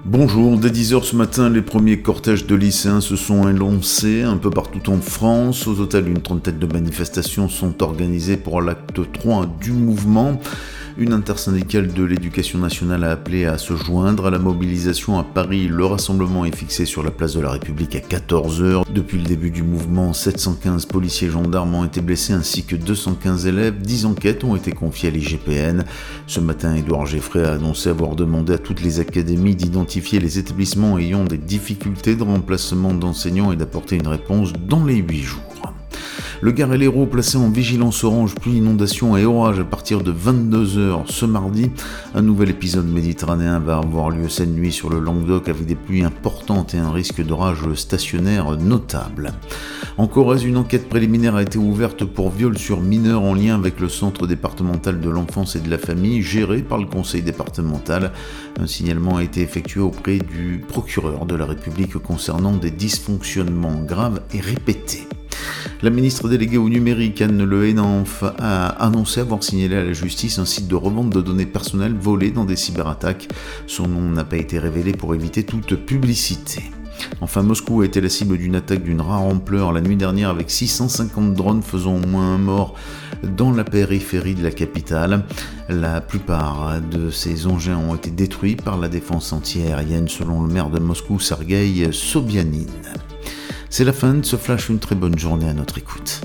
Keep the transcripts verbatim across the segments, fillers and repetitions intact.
Bonjour, dès dix heures ce matin, les premiers cortèges de lycéens se sont élancés un peu partout en France. Au total, une trentaine de manifestations sont organisées pour l'acte trois du mouvement. Une intersyndicale de l'éducation nationale a appelé à se joindre à la mobilisation à Paris. Le rassemblement est fixé sur la place de la République à quatorze heures. Depuis le début du mouvement, sept cent quinze policiers et gendarmes ont été blessés ainsi que deux cent quinze élèves. dix enquêtes ont été confiées à l'I G P N. Ce matin, Édouard Geffray a annoncé avoir demandé à toutes les académies d'identifier les établissements ayant des difficultés de remplacement d'enseignants et d'apporter une réponse dans les huit jours. Le Gard et l'Hérault placés en vigilance orange, pluie, inondation et orage à partir de vingt-deux heures ce mardi. Un nouvel épisode méditerranéen va avoir lieu cette nuit sur le Languedoc avec des pluies importantes et un risque d'orage stationnaire notable. En Corrèze, une enquête préliminaire a été ouverte pour viol sur mineur en lien avec le centre départemental de l'enfance et de la famille géré par le conseil départemental. Un signalement a été effectué auprès du procureur de la République concernant des dysfonctionnements graves et répétés. La ministre déléguée au numérique, Anne Le Hénanf, a annoncé avoir signalé à la justice un site de revente de données personnelles volées dans des cyberattaques. Son nom n'a pas été révélé pour éviter toute publicité. Enfin, Moscou a été la cible d'une attaque d'une rare ampleur la nuit dernière avec six cent cinquante drones faisant au moins un mort dans la périphérie de la capitale. La plupart de ces engins ont été détruits par la défense antiaérienne selon le maire de Moscou, Sergueï Sobyanin. C'est la fin de ce flash, une très bonne journée à notre écoute.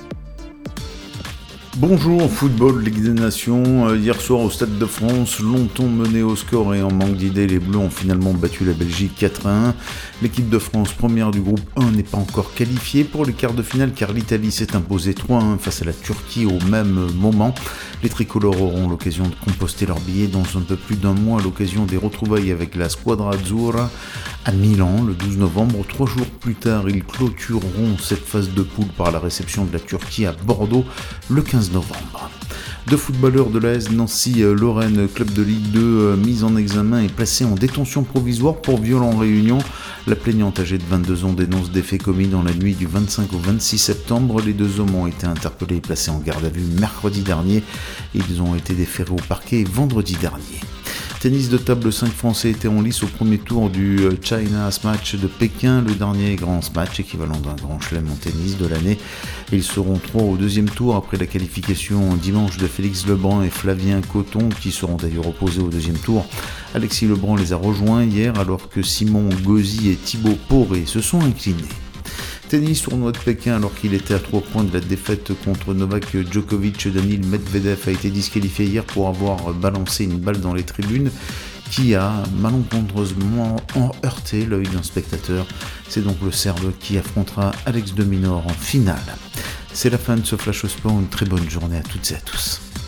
Bonjour, football, Ligue des Nations. Hier soir au Stade de France, longtemps mené au score et en manque d'idées, les Bleus ont finalement battu la Belgique quatre à un. L'équipe de France, première du groupe un, n'est pas encore qualifiée pour les quarts de finale car l'Italie s'est imposée trois à un face à la Turquie au même moment. Les tricolores auront l'occasion de composter leur billet dans un peu plus d'un mois à l'occasion des retrouvailles avec la Squadra Azzurra à Milan le douze novembre. Trois jours plus tard, ils clôtureront cette phase de poule par la réception de la Turquie à Bordeaux le quinze novembre. Deux footballeurs de l'A S Nancy-Lorraine, club de Ligue deux, mis en examen et placés en détention provisoire pour viol en réunion. La plaignante âgée de vingt-deux ans dénonce des faits commis dans la nuit du vingt-cinq au vingt-six septembre. Les deux hommes ont été interpellés et placés en garde à vue mercredi dernier. Ils ont été déférés au parquet vendredi dernier. Tennis de table, cinq Français étaient en lice au premier tour du China Match de Pékin, le dernier grand match équivalent d'un grand chelem en tennis de l'année. Ils seront trois au deuxième tour après la qualification dimanche de Félix Lebrun et Flavien Coton qui seront d'ailleurs opposés au deuxième tour. Alexis Lebrun les a rejoints hier alors que Simon Gauzy et Thibaut Poré se sont inclinés. Tennis, tournoi de Pékin, alors qu'il était à trois points de la défaite contre Novak Djokovic, Daniil Medvedev a été disqualifié hier pour avoir balancé une balle dans les tribunes qui a malencontreusement heurté l'œil d'un spectateur. C'est donc le Serbe qui affrontera Alex de Minaur en finale. C'est la fin de ce Flash au Sport, une très bonne journée à toutes et à tous.